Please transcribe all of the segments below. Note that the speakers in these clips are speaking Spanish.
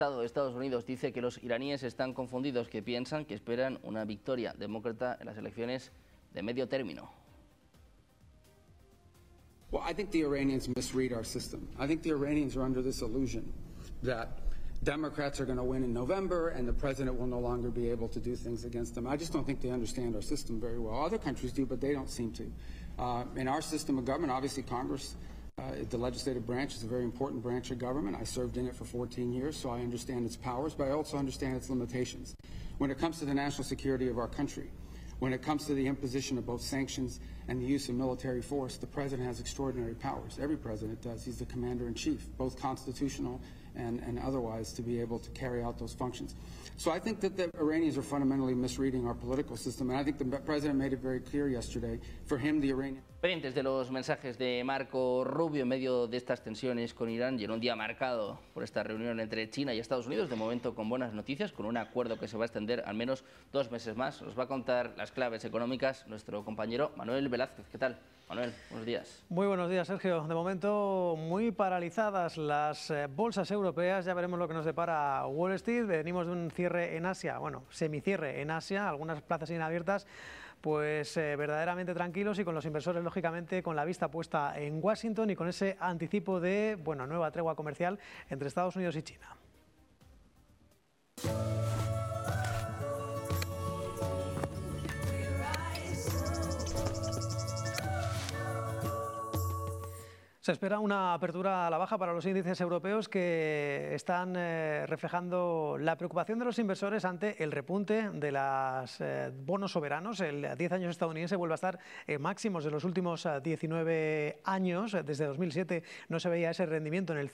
De Estados Unidos dice que los iraníes están confundidos, que piensan que esperan una victoria demócrata en las elecciones de medio término. Well, I think the Iranians misread our system. I think the Iranians are under this illusion that Democrats are going to win in November and the president will no longer be able to do things against them. I just don't think they understand our system very well. Other countries do, but they don't seem to. In our system of government, obviously Congress, the legislative branch is a very important branch of government. I served in it for 14 years, so I understand its powers, but I also understand its limitations. When it comes to the national security of our country, when it comes to the imposition of both sanctions and the use of military force, the president has extraordinary powers. Every president does. He's the commander-in-chief, both constitutional and otherwise, to be able to carry out those functions. So I think that the Iranians are fundamentally misreading our political system, and I think the president made it very clear yesterday. For him, the Iranian... Pendientes de los mensajes de Marco Rubio en medio de estas tensiones con Irán y en un día marcado por esta reunión entre China y Estados Unidos, de momento con buenas noticias, con un acuerdo que se va a extender al menos 2 meses más. Nos va a contar las claves económicas nuestro compañero Manuel Velázquez. ¿Qué tal, Manuel? Buenos días. Muy buenos días, Sergio. De momento muy paralizadas las bolsas europeas. Ya veremos lo que nos depara Wall Street. Venimos de un cierre en Asia, bueno, semicierre en Asia, algunas plazas siguen abiertas, pues verdaderamente tranquilos y con los inversores, lógicamente, con la vista puesta en Washington y con ese anticipo de, bueno, nueva tregua comercial entre Estados Unidos y China. Se espera una apertura a la baja para los índices europeos que están reflejando la preocupación de los inversores ante el repunte de los bonos soberanos. El 10 años estadounidense vuelve a estar en máximos de los últimos 19 años. Desde 2007 no se veía ese rendimiento en el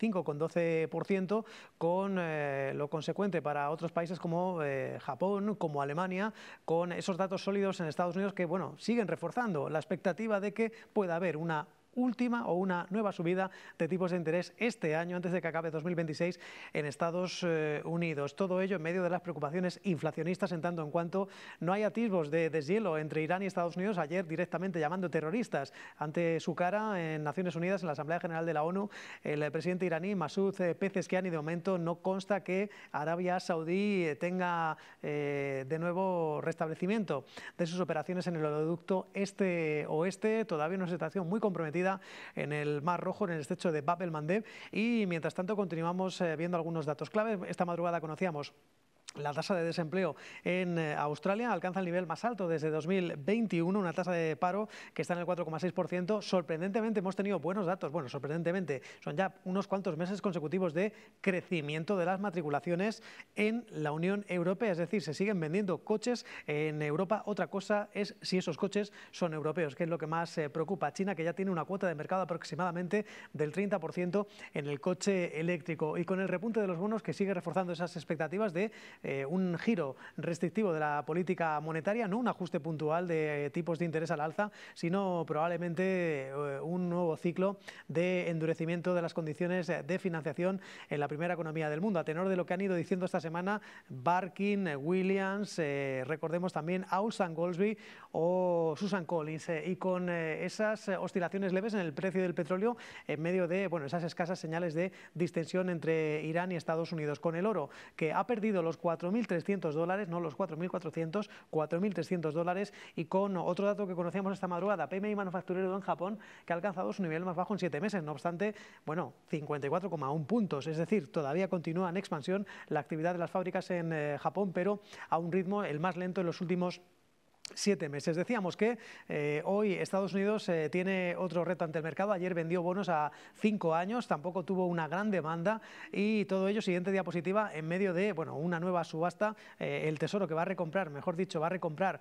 5,12%, con lo consecuente para otros países como Japón, como Alemania, con esos datos sólidos en Estados Unidos que, bueno, siguen reforzando la expectativa de que pueda haber una última o una nueva subida de tipos de interés este año, antes de que acabe 2026 en Estados Unidos. Todo ello en medio de las preocupaciones inflacionistas, en tanto en cuanto no hay atisbos de deshielo entre Irán y Estados Unidos. Ayer directamente llamando terroristas ante su cara en Naciones Unidas, en la Asamblea General de la ONU, el presidente iraní Masoud Pezeshkian, y de momento no consta que Arabia Saudí tenga de nuevo restablecimiento de sus operaciones en el oleoducto este-oeste. Todavía una situación muy comprometida en el Mar Rojo, en el estrecho de Bab el-Mandeb, y mientras tanto continuamos viendo algunos datos clave. Esta madrugada conocíamos la tasa de desempleo en Australia, alcanza el nivel más alto desde 2021, una tasa de paro que está en el 4,6%. Sorprendentemente hemos tenido buenos datos, bueno, sorprendentemente, son ya unos cuantos meses consecutivos de crecimiento de las matriculaciones en la Unión Europea, es decir, se siguen vendiendo coches en Europa. Otra cosa es si esos coches son europeos, que es lo que más preocupa. China, que ya tiene una cuota de mercado aproximadamente del 30% en el coche eléctrico, y con el repunte de los bonos que sigue reforzando esas expectativas de un giro restrictivo de la política monetaria, no un ajuste puntual de tipos de interés al alza, sino probablemente un nuevo ciclo de endurecimiento de las condiciones de financiación en la primera economía del mundo, a tenor de lo que han ido diciendo esta semana Barkin, Williams, recordemos también Austin Goldsby o Susan Collins, y con esas oscilaciones leves en el precio del petróleo en medio de, bueno, esas escasas señales de distensión entre Irán y Estados Unidos, con el oro que ha perdido los $4.300, no los 4.400, $4.300, y con otro dato que conocíamos esta madrugada, PMI manufacturero en Japón, que ha alcanzado su nivel más bajo en 7 meses, no obstante, bueno, 54,1 puntos, es decir, todavía continúa en expansión la actividad de las fábricas en Japón, pero a un ritmo el más lento en los últimos 7 meses. Decíamos que hoy Estados Unidos tiene otro reto ante el mercado. Ayer vendió bonos a 5 años, tampoco tuvo una gran demanda, y todo ello, siguiente diapositiva, en medio de, bueno, una nueva subasta. El Tesoro, que va a recomprar, mejor dicho, va a recomprar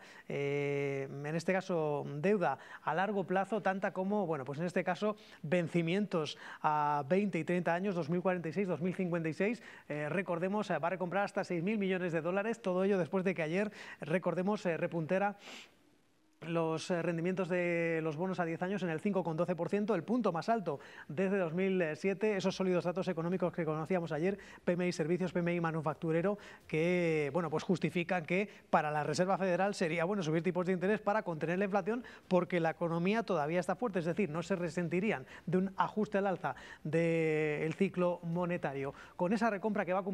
en este caso deuda a largo plazo, tanta como, bueno, pues en este caso vencimientos a 20 y 30 años, 2046, 2056, recordemos, va a recomprar hasta 6.000 millones de dólares, todo ello después de que ayer, recordemos, repuntera los rendimientos de los bonos a 10 años en el 5,12%, el punto más alto desde 2007, esos sólidos datos económicos que conocíamos ayer, PMI servicios, PMI manufacturero, que, bueno, pues justifican que para la Reserva Federal sería bueno subir tipos de interés para contener la inflación, porque la economía todavía está fuerte, es decir, no se resentirían de un ajuste al alza del ciclo monetario. Con esa recompra que va a cumplir